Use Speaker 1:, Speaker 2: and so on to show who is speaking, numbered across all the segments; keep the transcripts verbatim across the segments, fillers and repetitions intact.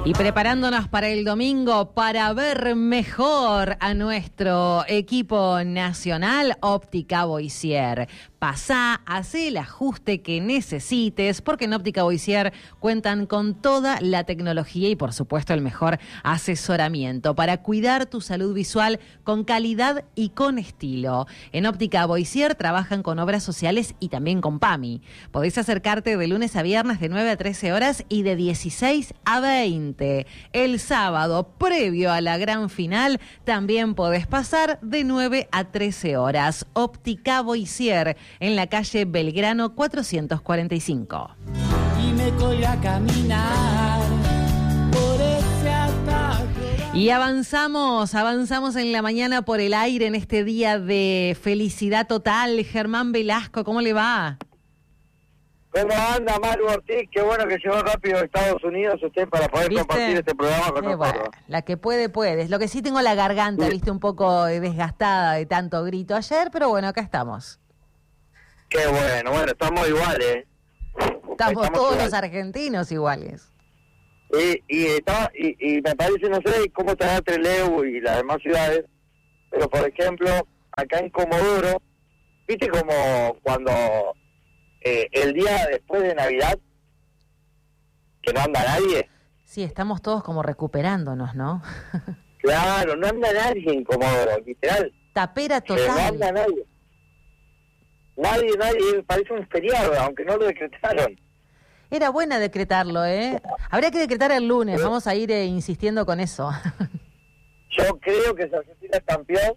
Speaker 1: Y preparándonos para el domingo para ver mejor a nuestro equipo nacional, Óptica Boissier. Pasá, hacé el ajuste que necesites, porque en Óptica Boissier cuentan con toda la tecnología y por supuesto el mejor asesoramiento para cuidar tu salud visual con calidad y con estilo. En Óptica Boissier trabajan con obras sociales y también con PAMI. Podés acercarte de lunes a viernes de nueve a trece horas y de dieciséis a veinte. El sábado, previo a la gran final, también podés pasar de nueve a trece horas. Óptica Boissier, en la calle Belgrano cuatrocientos cuarenta y cinco.
Speaker 2: Y me colgué a caminar por ese atajo.
Speaker 1: Y avanzamos, avanzamos en la mañana por el aire en este día de felicidad total. Germán Velasco, ¿cómo le va?
Speaker 3: ¿Cómo anda Maru Ortiz? Qué bueno que llegó rápido a Estados Unidos usted para poder
Speaker 1: ¿Viste?
Speaker 3: compartir este programa con
Speaker 1: Eh,
Speaker 3: nosotros.
Speaker 1: bueno, la que puede, puede. Lo que sí tengo la garganta,
Speaker 3: Sí.
Speaker 1: viste, un poco desgastada de tanto grito ayer, pero bueno, acá estamos.
Speaker 3: Qué bueno, bueno, estamos iguales.
Speaker 1: Estamos todos
Speaker 3: iguales.
Speaker 1: los argentinos iguales.
Speaker 3: Y, y, está, y, y me parece, no sé cómo estará Trelew y las demás ciudades, pero por ejemplo, acá en Comodoro, viste como cuando eh, el día después de Navidad, que no anda nadie.
Speaker 1: Sí, estamos todos como recuperándonos, ¿no?
Speaker 3: Claro, no anda nadie en Comodoro, literal.
Speaker 1: Tapera
Speaker 3: Pero no
Speaker 1: total.
Speaker 3: anda nadie. Nadie, nadie, parece un feriado, aunque no lo decretaron.
Speaker 1: Era buena decretarlo, ¿eh? Habría que decretar el lunes, vamos a ir eh, insistiendo con eso.
Speaker 3: Yo creo que si Argentina es campeón,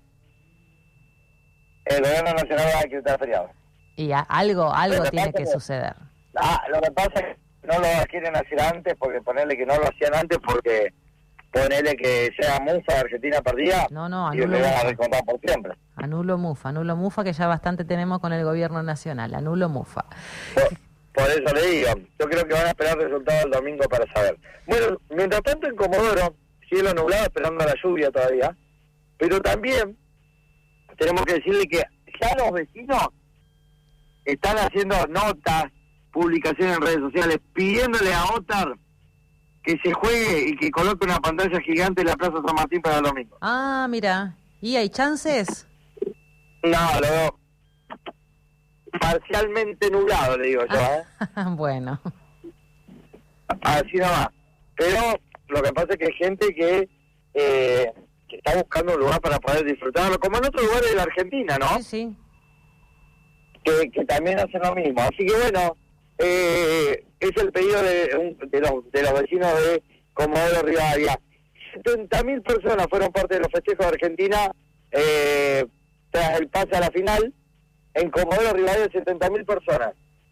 Speaker 3: el gobierno nacional va a decretar feriado.
Speaker 1: Y a- algo, algo
Speaker 3: Lo que
Speaker 1: tiene
Speaker 3: pasa
Speaker 1: que
Speaker 3: es que-
Speaker 1: suceder.
Speaker 3: Ah, lo que pasa es que no lo quieren hacer antes, porque ponerle que no lo hacían antes, porque ponerle que sea Mufa, Argentina perdida,
Speaker 1: No, no,
Speaker 3: y le
Speaker 1: anulo
Speaker 3: van a
Speaker 1: Mufa.
Speaker 3: recontar por siempre.
Speaker 1: Anulo Mufa, anulo Mufa, que ya bastante tenemos con el gobierno nacional. Anulo Mufa.
Speaker 3: Por, por eso le digo, yo creo que van a esperar resultados el domingo para saber. Bueno, mientras tanto en Comodoro, cielo nublado esperando la lluvia todavía, pero también tenemos que decirle que ya los vecinos están haciendo notas, publicaciones en redes sociales, pidiéndole a Otar que se juegue y que coloque una pantalla gigante en la Plaza San Martín para el domingo.
Speaker 1: Ah, mira. ¿Y hay chances?
Speaker 3: No, lo veo parcialmente nublado, le digo yo, ¿eh?
Speaker 1: Bueno.
Speaker 3: Así nomás. Pero lo que pasa es que hay gente que, eh, que está buscando un lugar para poder disfrutarlo, como en otros lugares de la Argentina, ¿no?
Speaker 1: Sí, sí.
Speaker 3: Que, que también hacen lo mismo. Así que bueno, eh, es el pedido de, un- de, los, de los vecinos de Comodoro Rivadavia. setenta mil personas fueron parte de los festejos de Argentina eh, tras el pase a la final. En Comodoro Rivadavia, setenta mil personas.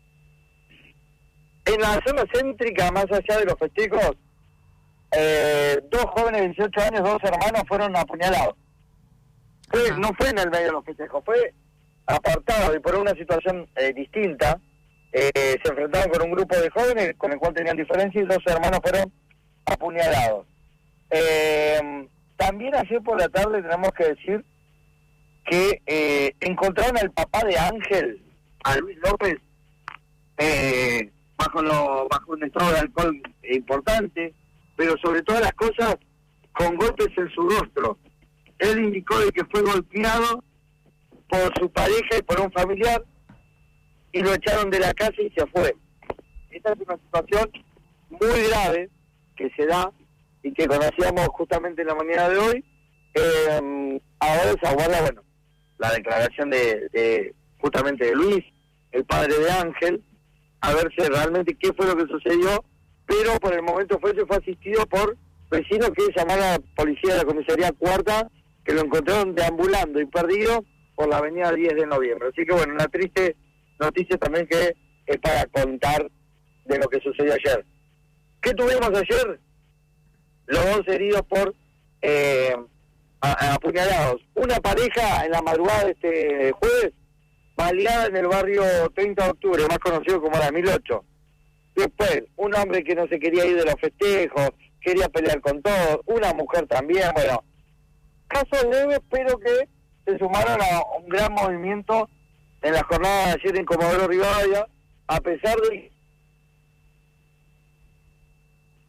Speaker 3: En la zona céntrica, más allá de los festejos, eh, dos jóvenes de dieciocho años, dos hermanos, fueron apuñalados. Fue,
Speaker 1: Ajá.
Speaker 3: no fue en el medio de los festejos, fue apartado y por una situación eh, distinta. Eh, se enfrentaron con un grupo de jóvenes con el cual tenían diferencias y dos hermanos fueron apuñalados. Eh, también ayer por la tarde tenemos que decir que eh, encontraron al papá de Ángel, a Luis López, eh, bajo lo, bajo un estado de alcohol importante, pero sobre todas las cosas con golpes en su rostro. Él indicó de que fue golpeado por su pareja y por un familiar y lo echaron de la casa y se fue. Esta es una situación muy grave que se da y que conocíamos justamente en la mañana de hoy. Eh, ahora se aguarda, bueno, la declaración de, de justamente de Luis, el padre de Ángel, a ver si realmente qué fue lo que sucedió, pero por el momento fue, se fue asistido por vecinos que llamaron a la policía de la comisaría cuarta, que lo encontraron deambulando y perdido por la avenida diez de noviembre. Así que bueno, una triste noticia también que es para contar de lo que sucedió ayer. ¿Qué tuvimos ayer? Los dos heridos por eh, a- a- apuñalados. Una pareja en la madrugada de este jueves, baleada en el barrio treinta de octubre, más conocido como la mil ocho. Después, un hombre que no se quería ir de los festejos, quería pelear con todos, una mujer también, bueno, casos leves, pero que se sumaron a un gran movimiento en la jornada de ayer en Comodoro Rivadavia, a pesar de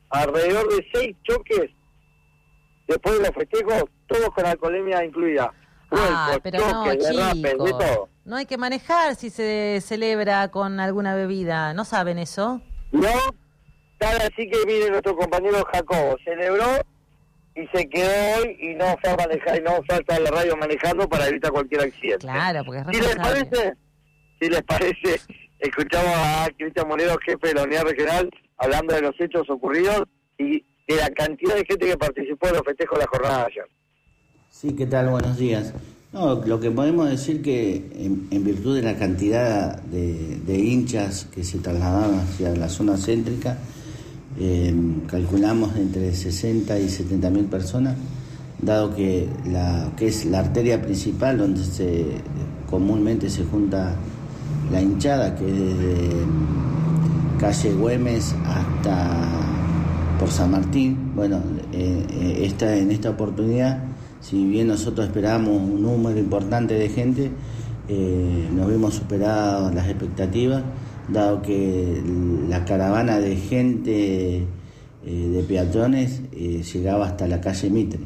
Speaker 3: alrededor de seis choques después de los festejos, todos con alcoholemia incluida.
Speaker 1: Ah,
Speaker 3: Vuelcos,
Speaker 1: pero
Speaker 3: choques,
Speaker 1: no,
Speaker 3: derrapes, de
Speaker 1: chicos.
Speaker 3: todo.
Speaker 1: No hay que manejar si se celebra con alguna bebida. ¿No saben eso?
Speaker 3: No, tal así que viene nuestro compañero Jacobo, celebró y se quedó hoy y no fue a manejar, y no fue a estar en la radio manejando para evitar cualquier accidente.
Speaker 1: Claro, porque es
Speaker 3: Si les
Speaker 1: responsable.
Speaker 3: parece, si les parece, escuchamos a Cristian Monero, jefe de la unidad regional, hablando de los hechos ocurridos y de la cantidad de gente que participó en los festejos de la jornada de ayer.
Speaker 4: Sí, ¿qué tal? Buenos días. No, lo que podemos decir que en, en virtud de la cantidad de, de hinchas que se trasladaban hacia la zona céntrica, eh, calculamos entre sesenta y setenta mil personas, dado que la que es la arteria principal donde se comúnmente se junta la hinchada, que es desde calle Güemes hasta por San Martín. Bueno, eh, eh, esta, en esta oportunidad, si bien nosotros esperábamos un número importante de gente, eh, nos vimos superadas las expectativas, dado que la caravana de gente, eh, de peatones, eh, llegaba hasta la calle Mitre.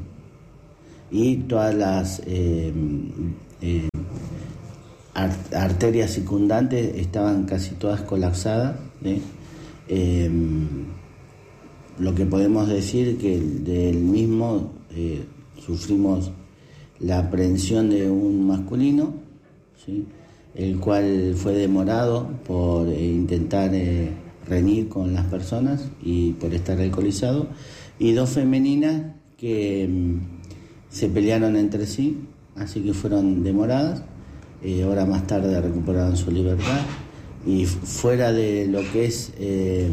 Speaker 4: Y todas las eh, eh, art- arterias circundantes estaban casi todas colapsadas, ¿eh? Eh, lo que podemos decir que del mismo eh, sufrimos la aprehensión de un masculino, ¿sí?, el cual fue demorado por eh, intentar eh, reñir con las personas y por estar alcoholizado, y dos femeninas que mm, se pelearon entre sí, así que fueron demoradas, eh, horas más tarde recuperaron su libertad, y fuera de lo que es eh,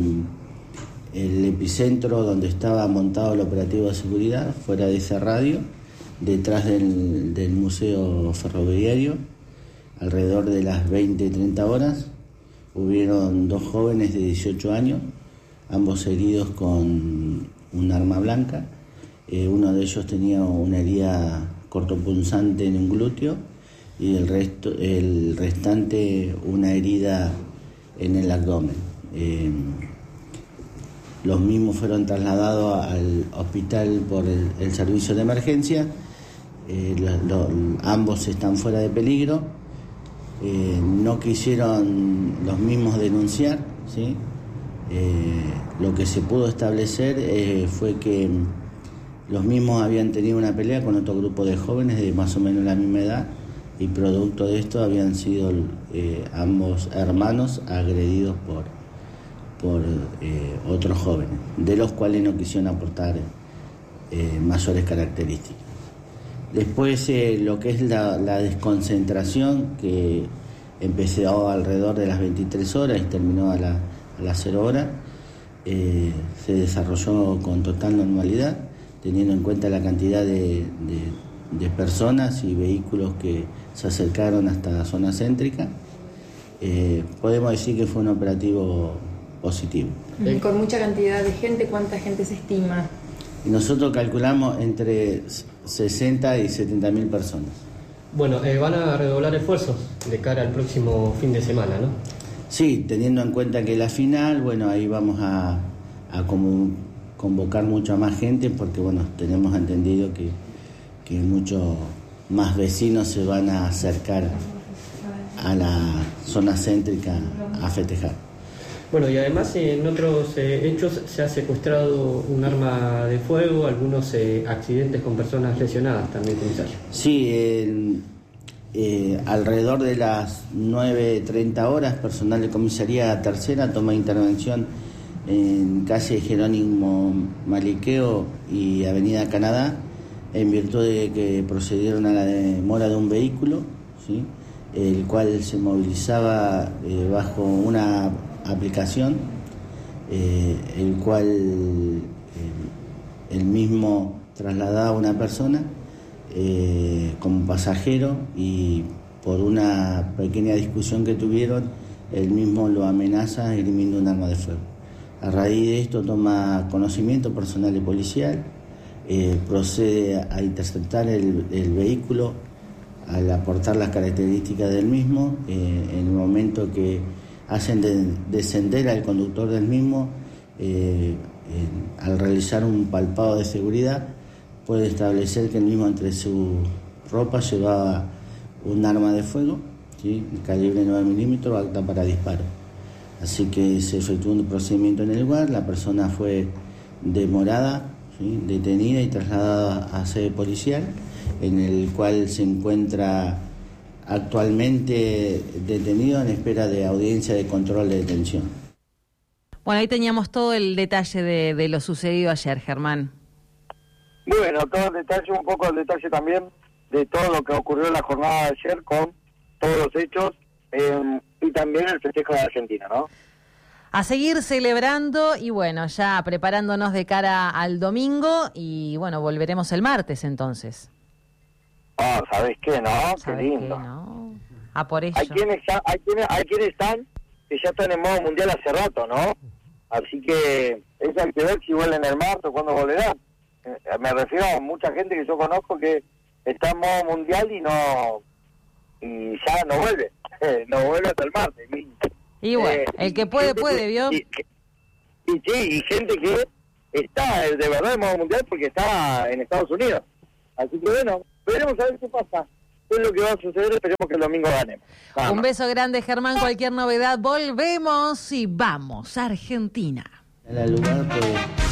Speaker 4: el epicentro donde estaba montado el operativo de seguridad, fuera de ese radio, detrás del, del Museo Ferroviario, alrededor de las veinte treinta horas, hubieron dos jóvenes de dieciocho años, ambos heridos con un arma blanca. Eh, uno de ellos tenía una herida cortopunzante en un glúteo y el resto, el restante una herida en el abdomen. Eh, los mismos fueron trasladados al hospital por el, el servicio de emergencia. Eh, lo, lo, ambos están fuera de peligro. Eh, no quisieron los mismos denunciar, ¿sí? Eh, lo que se pudo establecer eh, fue que los mismos habían tenido una pelea con otro grupo de jóvenes de más o menos la misma edad, y producto de esto habían sido eh, ambos hermanos agredidos por, por eh, otros jóvenes, de los cuales no quisieron aportar eh, mayores características. Después eh, lo que es la, la desconcentración, que empezó alrededor de las veintitrés horas y terminó a, la, a las cero horas, eh, se desarrolló con total normalidad, teniendo en cuenta la cantidad de, de, de personas y vehículos que se acercaron hasta la zona céntrica. Eh, podemos decir que fue un operativo positivo.
Speaker 5: Con mucha cantidad de gente, ¿cuánta gente se estima?
Speaker 4: Y nosotros calculamos entre sesenta y setenta mil personas.
Speaker 6: Bueno, eh, van a redoblar esfuerzos de cara al próximo fin de semana, ¿no?
Speaker 4: Sí, teniendo en cuenta que la final, bueno, ahí vamos a, a como convocar mucha más gente, porque bueno, tenemos entendido que, que muchos más vecinos se van a acercar a la zona céntrica a festejar.
Speaker 6: Bueno, y además en otros eh, hechos se ha secuestrado un arma de fuego, algunos eh, accidentes con personas lesionadas también, comisario.
Speaker 4: Sí, eh, eh, alrededor de las nueve treinta horas, personal de comisaría tercera toma intervención en calle Jerónimo Maliqueo y avenida Canadá, en virtud de que procedieron a la demora de un vehículo, ¿sí?, el cual se movilizaba eh, bajo una aplicación, eh, el cual eh, el mismo trasladaba a una persona eh, como pasajero, y por una pequeña discusión que tuvieron, el mismo lo amenaza esgrimiendo un arma de fuego. A raíz de esto toma conocimiento personal y policial, eh, procede a interceptar el, el vehículo al aportar las características del mismo. Eh, en el momento que hacen de, descender al conductor del mismo, eh, eh, al realizar un palpado de seguridad puede establecer que el mismo entre su ropa llevaba un arma de fuego, ¿sí? Calibre nueve milímetros, apta para disparo. Así que se efectuó un procedimiento en el lugar, la persona fue demorada, ¿sí? Detenida y trasladada a sede policial, en el cual se encuentra actualmente detenido en espera de audiencia de control de detención.
Speaker 1: Bueno, ahí teníamos todo el detalle de, de lo sucedido ayer, Germán.
Speaker 3: Bueno, todo el detalle, un poco el detalle también de todo lo que ocurrió en la jornada de ayer con todos los hechos eh, y también el festejo de Argentina, ¿no?
Speaker 1: A seguir celebrando y bueno, ya preparándonos de cara al domingo y bueno, volveremos el martes entonces.
Speaker 3: Ah, ¿sabés qué, no? Qué
Speaker 1: ¿Sabés
Speaker 3: lindo.
Speaker 1: qué, no? A por ello.
Speaker 3: Hay quienes, ya, hay, quienes, hay quienes están que ya están en modo mundial hace rato, ¿no? Así que eso hay que ver si vuelven el martes o cuándo volverán. Eh, me refiero a mucha gente que yo conozco que está en modo mundial y no y ya no vuelve. No vuelve hasta el martes.
Speaker 1: Y bueno,
Speaker 3: eh,
Speaker 1: el que puede,
Speaker 3: gente
Speaker 1: puede,
Speaker 3: que,
Speaker 1: ¿vio?
Speaker 3: Y, y sí, y gente que está de verdad en modo mundial porque está en Estados Unidos. Así que bueno, veremos a ver qué pasa. ¿Qué es lo que va a suceder? Esperemos que el domingo ganemos. Vamos.
Speaker 1: Un beso grande, Germán. Cualquier novedad, volvemos y vamos, Argentina.
Speaker 4: En el lugar, pues...